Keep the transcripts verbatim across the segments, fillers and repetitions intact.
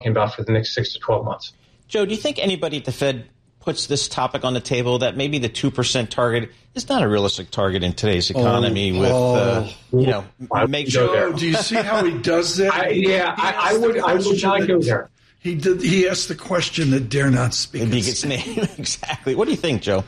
about for the next six to twelve months. Joe, do you think anybody at the Fed puts this topic on the table that maybe the two percent target is not a realistic target in today's economy? Oh, with oh. Uh, you know, make sure. Do you see how he does that? I, yeah, I, I would. I would not go there. He did. He asked the question that dare not speak. Its name. Exactly. What do you think, Joe?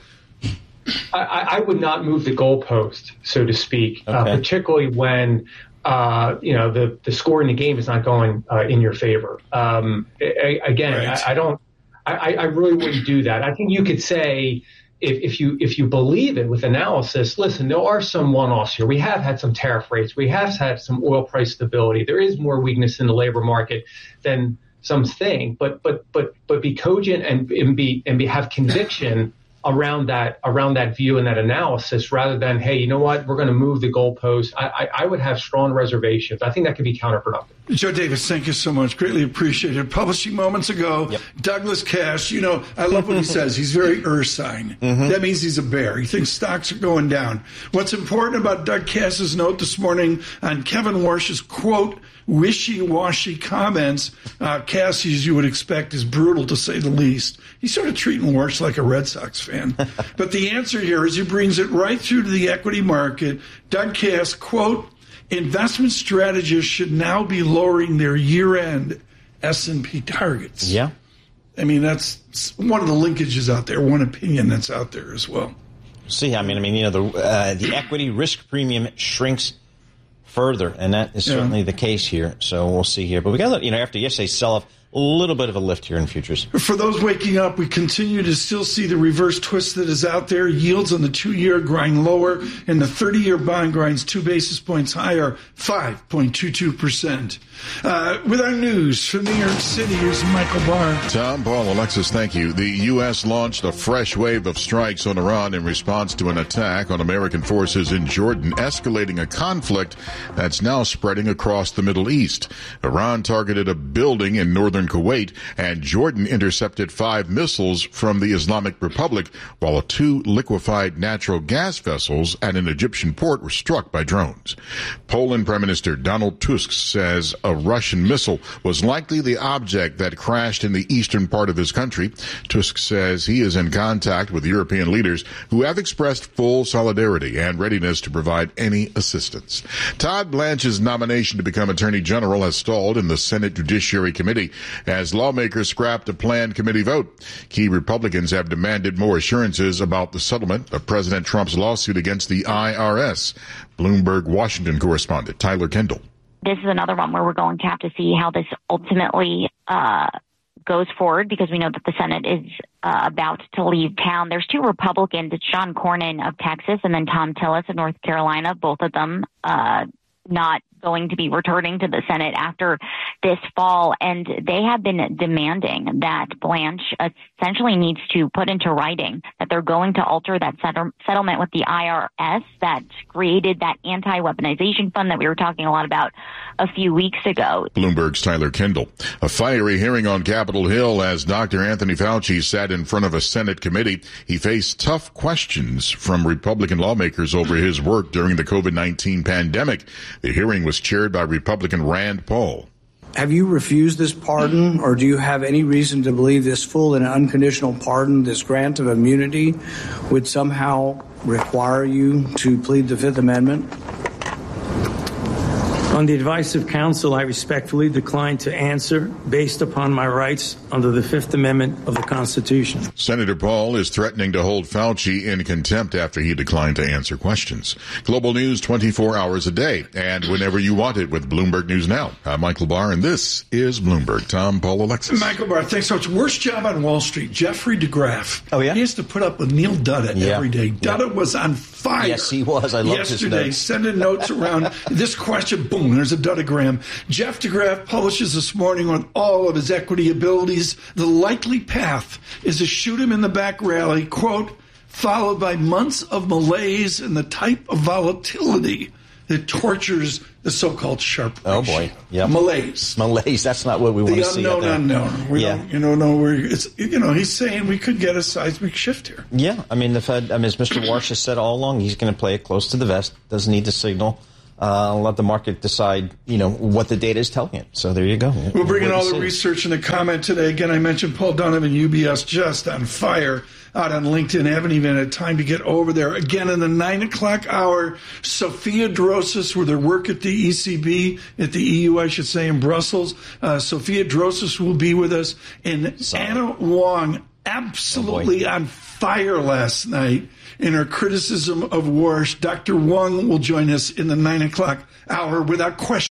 I, I would not move the goalpost, so to speak, okay. uh, particularly when uh, you know the the score in the game is not going uh, in your favor. Um, I, again, right. I, I don't. I, I really wouldn't do that. I think you could say, if, if you if you believe it with analysis, listen, there are some one-offs here. We have had some tariff rates. We have had some oil price stability. There is more weakness in the labor market than some think. But but but but be cogent and, and be and be have conviction around that around that view and that analysis, rather than, hey, you know what, we're going to move the goalpost. I, I, I would have strong reservations. I think that could be counterproductive. Joe Davis, thank you so much. Greatly appreciated. Publishing moments ago, yep. Douglas Cash, you know, I love what he says. He's very Ursine. Mm-hmm. That means he's a bear. He thinks stocks are going down. What's important about Doug Cash's note this morning on Kevin Warsh's, quote, wishy-washy comments, uh, Cass, as you would expect, is brutal to say the least. He's sort of treating Warsh like a Red Sox fan. But the answer here is he brings it right through to the equity market. Doug Cass, quote, investment strategists should now be lowering their year-end S and P targets. Yeah. I mean, that's one of the linkages out there, one opinion that's out there as well. See, I mean, I mean, you know, the uh, the equity risk premium shrinks further, and that is certainly yeah. the case here. So we'll see here. But we got, you know, after yesterday's sell-off, a little bit of a lift here in futures. For those waking up, we continue to still see the reverse twist that is out there. Yields on the two-year grind lower, and the thirty-year bond grinds two basis points higher, five point two two percent. Uh, with our news from New York City, here's Michael Barr. Tom, Paul, Alexis, thank you. The U S launched a fresh wave of strikes on Iran in response to an attack on American forces in Jordan, escalating a conflict that's now spreading across the Middle East. Iran targeted a building in northern Kuwait, and Jordan intercepted five missiles from the Islamic Republic, while two liquefied natural gas vessels at an Egyptian port were struck by drones. Poland Prime Minister Donald Tusk says a Russian missile was likely the object that crashed in the eastern part of his country. Tusk says he is in contact with European leaders who have expressed full solidarity and readiness to provide any assistance. Todd Blanche's nomination to become Attorney General has stalled in the Senate Judiciary Committee as lawmakers scrapped a planned committee vote. Key Republicans have demanded more assurances about the settlement of President Trump's lawsuit against the I R S. Bloomberg Washington correspondent Tyler Kendall. This is another one where we're going to have to see how this ultimately uh, goes forward, because we know that the Senate is uh, about to leave town. There's two Republicans. It's John Cornyn of Texas and then Tom Tillis of North Carolina, both of them uh, not going to be returning to the Senate after this fall. And they have been demanding that Blanche essentially needs to put into writing that they're going to alter that settlement with the I R S that created that anti-weaponization fund that we were talking a lot about a few weeks ago. Bloomberg's Tyler Kendall. A fiery hearing on Capitol Hill as Doctor Anthony Fauci sat in front of a Senate committee. He faced tough questions from Republican lawmakers over his work during the COVID nineteen pandemic. The hearing was chaired by Republican Rand Paul. Have you refused this pardon, or do you have any reason to believe this full and unconditional pardon, this grant of immunity, would somehow require you to plead the Fifth Amendment? On the advice of counsel, I respectfully decline to answer based upon my rights under the Fifth Amendment of the Constitution. Senator Paul is threatening to hold Fauci in contempt after he declined to answer questions. Global news twenty-four hours a day and whenever you want it with Bloomberg News Now. I'm Michael Barr, and this is Bloomberg. Tom, Paul, Alexis. Michael Barr, thanks so much. Worst job on Wall Street, Jeffrey DeGraff. Oh, yeah? He has to put up with Neil Dutta yeah. every day. Dutta yeah. was on fire. Yes, he was. I loved yesterday, his notes. Sending notes around. This question, boom, there's a Duttagram. Jeff DeGraff publishes this morning on all of his equity abilities. The likely path is to shoot him in the back rally, quote, followed by months of malaise and the type of volatility that tortures the so-called sharp ratio. Oh, boy. Yep. Malaise. Malaise. That's not what we want to see. The unknown unknown. We yeah. don't, you know, know where it's, you know, he's saying we could get a seismic shift here. Yeah. I mean, the Fed, I mean, as Mister Warsh has said all along, he's going to play it close to the vest, doesn't need to signal. Uh, let the market decide, you know, what the data is telling it. So there you go. We'll bring in all the see. research and the comment today. Again, I mentioned Paul Donovan, U B S, just on fire out on LinkedIn. Haven't even had time to get over there. Again, in the nine o'clock hour, Sophia Drosis, with her work at the E C B, at the E U, I should say, in Brussels. Uh, Sophia Drosis will be with us. And Solid. Anna Wong, absolutely oh on fire last night in her criticism of Warsh. Doctor Wong will join us in the nine o'clock hour without question.